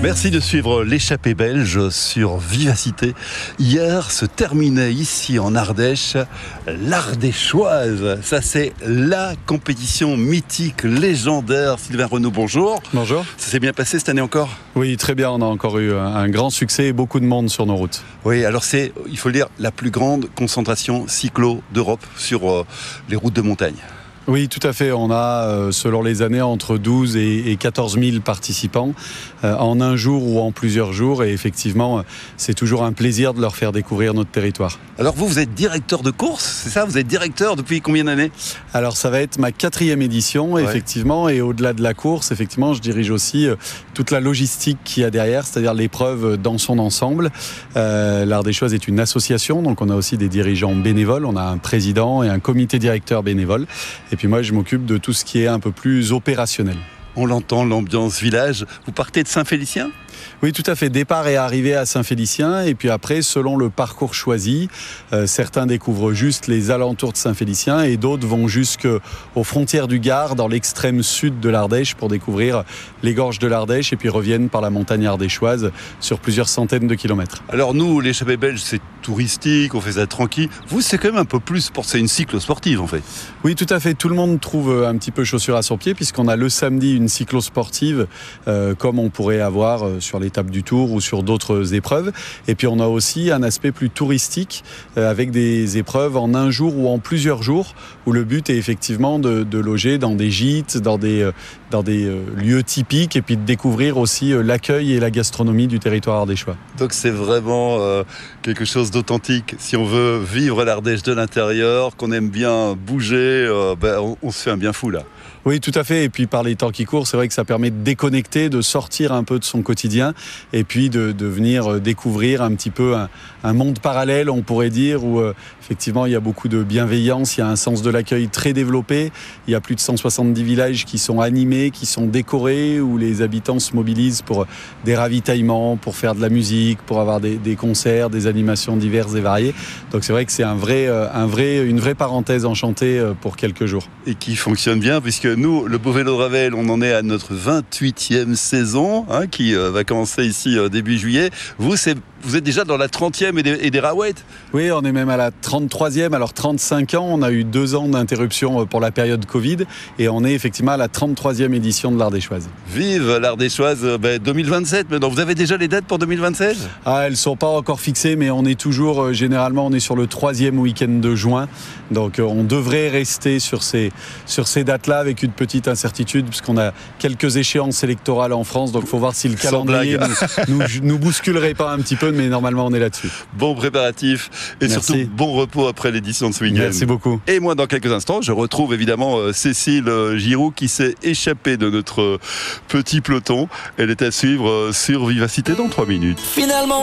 Merci de suivre l'échappée belge sur Vivacité. Hier se terminait ici en Ardèche l'Ardéchoise. Ça, c'est la compétition mythique, légendaire. Sylvain Renaud, bonjour. Bonjour. Ça s'est bien passé cette année encore ? Oui, très bien. On a encore eu un grand succès et beaucoup de monde sur nos routes. Oui, alors c'est, il faut le dire, la plus grande concentration cyclo d'Europe sur les routes de montagne. Oui, tout à fait. On a, selon les années, entre 12 et 14 000 participants en un jour ou en plusieurs jours. Et effectivement, c'est toujours un plaisir de leur faire découvrir notre territoire. Alors vous êtes directeur de course, c'est ça ? Vous êtes directeur depuis combien d'années ? Alors ça va être ma 4e édition, effectivement. Et au-delà de la course, effectivement, je dirige aussi toute la logistique qu'il y a derrière, c'est-à-dire l'épreuve dans son ensemble. L'Ardéchoise est une association, donc on a aussi des dirigeants bénévoles. On a un président et un comité directeur bénévole. Et puis moi, je m'occupe de tout ce qui est un peu plus opérationnel. On l'entend, l'ambiance village. Vous partez de Saint-Félicien ? Oui, tout à fait. Départ et arrivée à Saint-Félicien. Et puis après, selon le parcours choisi, certains découvrent juste les alentours de Saint-Félicien et d'autres vont jusqu'aux frontières du Gard, dans l'extrême sud de l'Ardèche, pour découvrir les gorges de l'Ardèche et puis reviennent par la montagne ardéchoise sur plusieurs centaines de kilomètres. Alors nous, l'échappée belge, c'est touristique, on fait ça tranquille. Vous, c'est quand même un peu plus c'est une cyclo-sportive en fait. Oui, tout à fait. Tout le monde trouve un petit peu chaussure à son pied puisqu'on a le samedi une cyclo-sportive comme on pourrait avoir sur l'étape du Tour ou sur d'autres épreuves. Et puis on a aussi un aspect plus touristique avec des épreuves en un jour ou en plusieurs jours où le but est effectivement de loger dans des gîtes, dans des lieux typiques et puis de découvrir aussi l'accueil et la gastronomie du territoire ardéchois. Donc c'est vraiment quelque chose d'authentique. Si on veut vivre l'Ardèche de l'intérieur, qu'on aime bien bouger, on se fait un bien fou là. Oui, tout à fait. Et puis par les temps qui courent, c'est vrai que ça permet de déconnecter, de sortir un peu de son quotidien et puis de venir découvrir un petit peu un monde parallèle, on pourrait dire, où effectivement il y a beaucoup de bienveillance, il y a un sens de l'accueil très développé. Il y a plus de 170 villages qui sont animés, qui sont décorés, où les habitants se mobilisent pour des ravitaillements, pour faire de la musique, pour avoir des concerts, des animations diverses et variées. Donc c'est vrai que c'est une vraie parenthèse enchantée pour quelques jours. Et qui fonctionne bien puisque nous, le Beau Vélo de Ravel, on en est à notre 28e saison qui va commencer ici début juillet. Vous êtes déjà dans la 30e et des Raouettes ? Oui, on est même à la 33e, alors 35 ans. On a eu 2 ans d'interruption pour la période Covid et on est effectivement à la 33e édition de l'Ardéchoise. Vive l'Ardéchoise 2027 maintenant. Vous avez déjà les dates pour 2027 ? Elles ne sont pas encore fixées, mais on est toujours, généralement, on est sur le 3e week-end de juin. Donc on devrait rester sur ces dates-là avec une petite incertitude puisqu'on a quelques échéances électorales en France. Donc il faut voir si le calendrier nous bousculerait pas un petit peu, mais normalement on est là-dessus. Bon préparatif et Merci. surtout bon repos après l'édition de ce week-end. Merci beaucoup. Et moi dans quelques instants je retrouve évidemment Cécile Giroux qui s'est échappée de notre petit peloton. Elle est à suivre sur Vivacité dans 3 minutes. Finalement